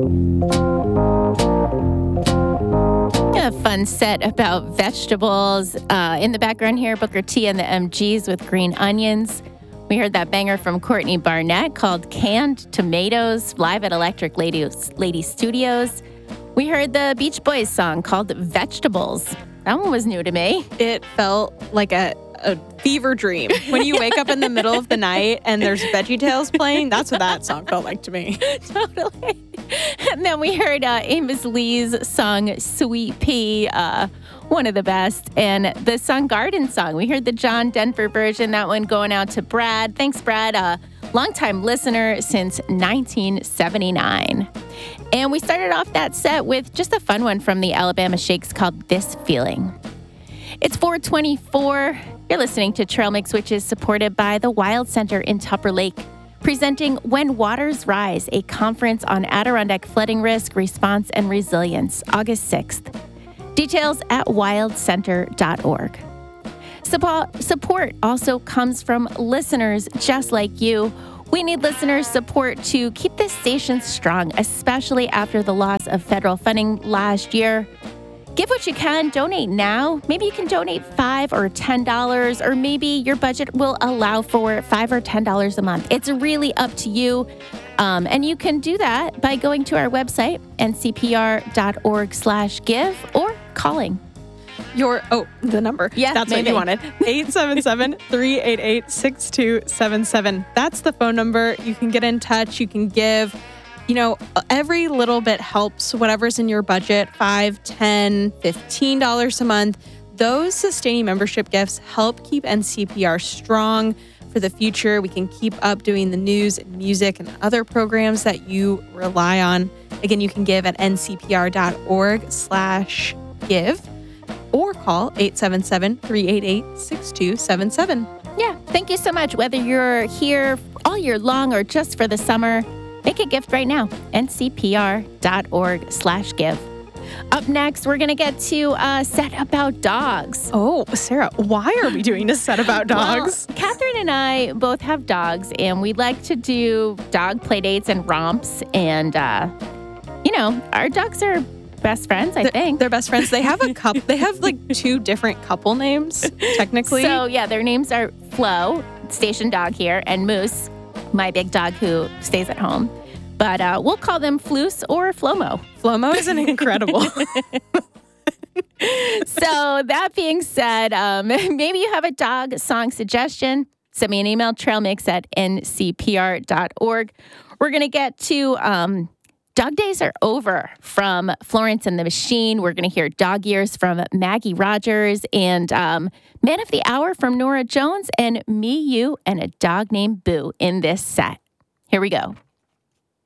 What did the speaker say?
A fun set about vegetables. In the background here, Booker T and the MGs with Green Onions. We heard that banger from Courtney Barnett called Canned Tomatoes, live at Electric Lady Studios. We heard the Beach Boys song called Vegetables. That one was new to me. It felt like a fever dream. When you wake up in the middle of the night and there's VeggieTales playing, that's what that song felt like to me. Totally. And then we heard Amos Lee's song Sweet Pea, one of the best, and the song Garden Song. We heard the John Denver version, that one going out to Brad. Thanks, Brad, a longtime listener since 1979. And we started off that set with just a fun one from the Alabama Shakes called This Feeling. It's 4:24. You're listening to Trail Mix, which is supported by the Wild Center in Tupper Lake, presenting When Waters Rise, a conference on Adirondack flooding risk, response, and resilience, August 6th. Details at wildcenter.org. Support also comes from listeners just like you. We need listeners' support to keep this station strong, especially after the loss of federal funding last year. Give what you can. Donate now. Maybe you can donate $5 or $10, or maybe your budget will allow for $5 or $10 a month. It's really up to you. And you can do that by going to our website, ncpr.org/give, or calling. The number. Yeah, that's maybe. what you wanted. 877-388-6277. That's the phone number. You can get in touch. You can give. You know, every little bit helps, whatever's in your budget, $5, $10, $15 a month. Those sustaining membership gifts help keep NCPR strong for the future. We can keep up doing the news and music and other programs that you rely on. Again, you can give at ncpr.org/give or call 877-388-6277. Yeah, thank you so much. Whether you're here all year long or just for the summer, make a gift right now, ncpr.org/give. Up next, we're going to get to a set about dogs. Oh, Sarah, why are we doing a set about dogs? Well, Catherine and I both have dogs, and we like to do dog play dates and romps. And, our dogs are best friends, I think. They're best friends. They have a couple. They have like two different couple names, technically. So, yeah, their names are Flo, station dog here, and Moose, my big dog who stays at home. But we'll call them Floose or Flomo. Flomo is an incredible. So that being said, maybe you have a dog song suggestion. Send me an email, trailmix@ncpr.org. We're going to get to Dog Days Are Over from Florence and the Machine. We're going to hear Dog Years from Maggie Rogers, and Man of the Hour from Nora Jones, and Me, You, and a Dog Named Boo in this set. Here we go.